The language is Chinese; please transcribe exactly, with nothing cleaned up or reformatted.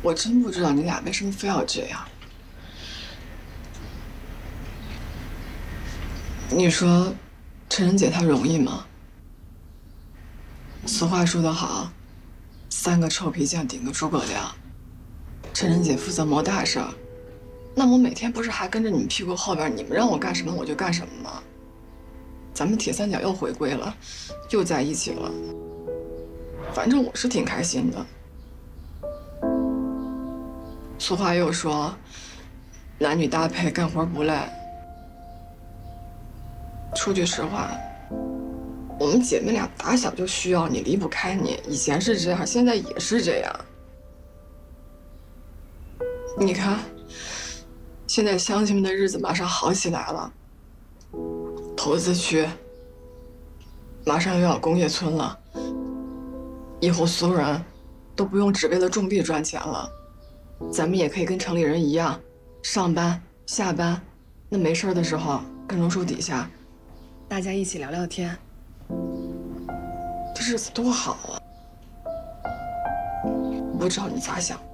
我真不知道你俩为什么非要这样。你说，陈晨姐她容易吗？俗话说得好，三个臭皮匠顶个诸葛亮。陈晨姐负责谋大事儿，那我每天不是还跟着你们屁股后边，你们让我干什么我就干什么吗？咱们铁三角又回归了，又在一起了。反正我是挺开心的。俗话又说，男女搭配干活不累。说句实话，我们姐妹俩打小就需要你，离不开你。以前是这样，现在也是这样。你看，现在乡亲们的日子马上好起来了，投资区马上又要工业村了，以后所有人都不用只为了种地赚钱了，咱们也可以跟城里人一样，上班下班，那没事的时候跟榕树底下，大家一起聊聊天，这日子多好啊！不知道你咋想。